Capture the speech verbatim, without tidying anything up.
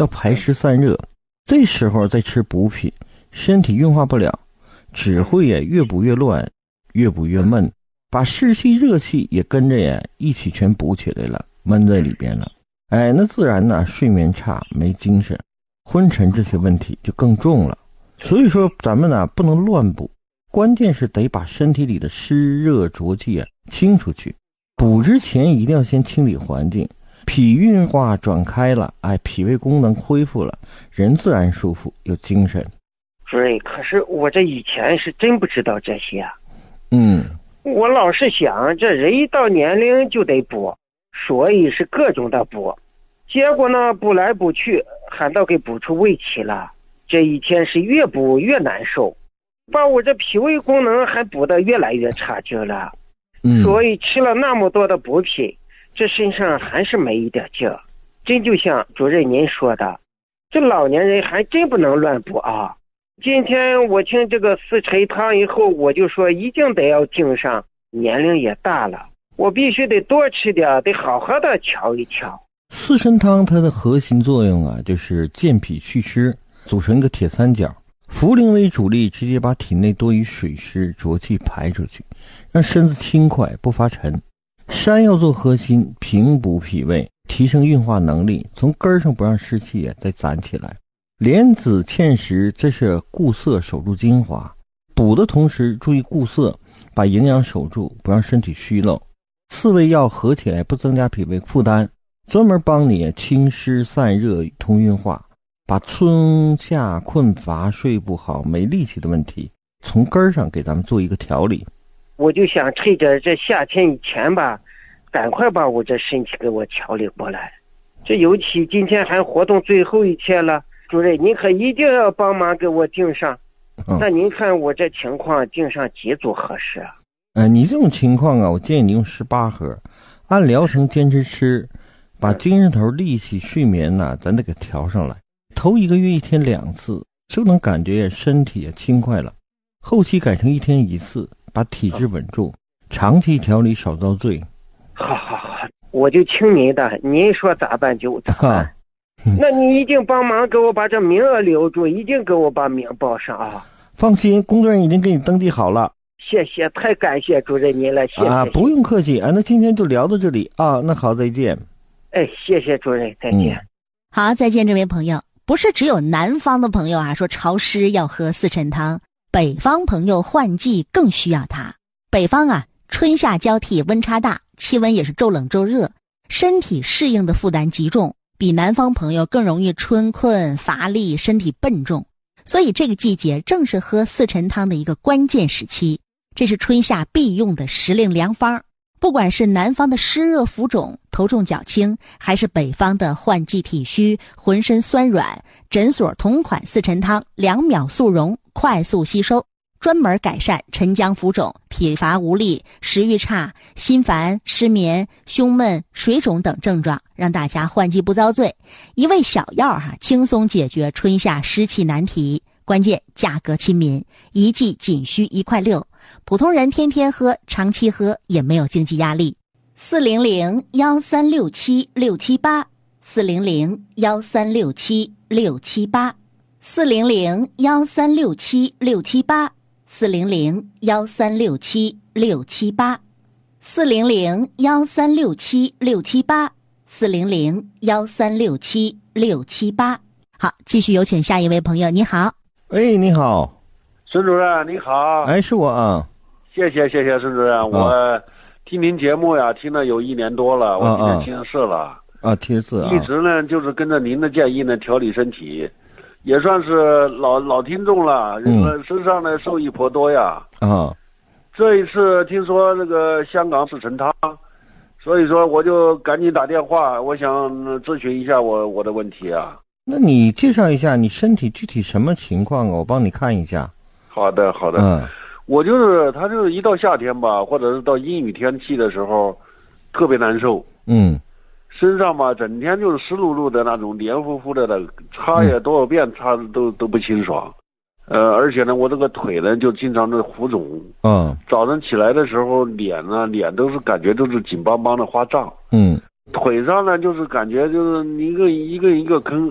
要排湿散热。这时候再吃补品，身体运化不了，只会呀越补越乱，越补越闷，把湿气热气也跟着呀一起全补起来了，闷在里边了。哎，那自然呢睡眠差，没精神，昏沉这些问题就更重了。所以说咱们呢不能乱补，关键是得把身体里的湿热浊气啊清出去。补之前一定要先清理环境，脾运化转开了，哎，脾胃功能恢复了，人自然舒服有精神。 主任，可是我这以前是真不知道这些啊。 嗯， 我老是想这人一到年龄就得补，所以是各种的补，结果呢补来补去还倒给补出胃气了。这一天是越补越难受，把我这脾胃功能还补得越来越差劲了。 嗯， 所以吃了那么多的补品，这身上还是没一点劲儿。真就像主任您说的，这老年人还真不能乱补啊。今天我听这个四陈汤以后，我就说一定得要敬上，年龄也大了，我必须得多吃点，得好好的调一调。 四神汤它的核心作用啊，就是健脾祛湿，组成一个铁三角，茯苓为主力，直接把体内多余水湿浊气排出去，让身子轻快不发沉。山药做核心，平补脾胃，提升运化能力，从根儿上不让湿气再攒起来。莲子、芡实，这是固涩守住精华，补的同时注意固涩，把营养守住，不让身体虚漏。四味药合起来不增加脾胃负担，专门帮你清湿散热通运化，把春夏困乏睡不好没力气的问题从根儿上给咱们做一个调理。 我就想趁着这夏天以前吧，赶快把我这身体给我调理过来。这尤其今天还活动最后一天了，主任您可一定要帮忙给我订上。嗯、那您看我这情况订上几组合适啊？ 呃，你这种情况啊，我建议你用十八盒，按疗程坚持吃，把精神头、力气、睡眠呢、啊，咱得给调上来。头一个月一天两次，就能感觉身体也轻快了。后期改成一天一次，把体质稳住，长期调理少遭罪。 好好好，我就听您的，您说咋办就咋办。那你一定帮忙给我把这名额留住，一定给我把名报上啊！ 放心，工作人员已经给你登记好了。 谢谢，太感谢主任您了，谢谢。 啊，不用客气啊，那今天就聊到这里啊，那好，再见。 哎，谢谢主任，再见。嗯、 好，再见，这位朋友。不是只有南方的朋友啊说潮湿要喝四陈汤，北方朋友换季更需要它。北方啊，春夏交替，温差大，气温也是骤冷骤热，身体适应的负担极重，比南方朋友更容易春困乏力，身体笨重。所以这个季节正是喝四陈汤的一个关键时期，这是春夏必用的时令良方。不管是南方的湿热浮肿、头重脚轻，还是北方的换季体虚、浑身酸软，诊所同款四陈汤两秒速溶，快速吸收，专门改善沉僵浮肿、体乏无力、食欲差、心烦、失眠、胸闷、水肿等症状，让大家换季不遭罪。一味小药哈、啊，轻松解决春夏湿气难题。关键价格亲民，一剂仅需一块六，普通人天天喝、长期喝也没有经济压力。四零零幺三六七六七八，四零零幺三六七六七八，四零零幺三六七六七八，四零零幺三六七六七八，四零零幺三六七六七八，四零零幺三六七六七八。好，继续有请下一位朋友，你好。 哎，你好， 孙主任，你好。 哎，是我啊。 谢谢谢谢孙主任，我、啊、听您节目呀，听了有一年多了，我今年七十四了。 啊，七十四啊。 一直呢就是跟着您的建议呢调理身体，也算是老老听众了，嗯，身上呢受益颇多呀。 啊， 这一次听说那个香港四陈汤，所以说我就赶紧打电话，我想咨询一下我我的问题啊。 那你介绍一下你身体具体什么情况啊？我帮你看一下。 好的好的。嗯，我就是他就是一到夏天吧，或者是到阴雨天气的时候特别难受。 嗯， 身上吧整天就是湿漉漉的那种，黏糊糊的的，擦也多少遍擦都都不清爽。呃而且呢我这个腿呢就经常的浮肿。 嗯， 早上起来的时候脸呢脸都是感觉都是紧邦邦的发胀。 嗯， 腿上呢就是感觉就是一个一个一个坑，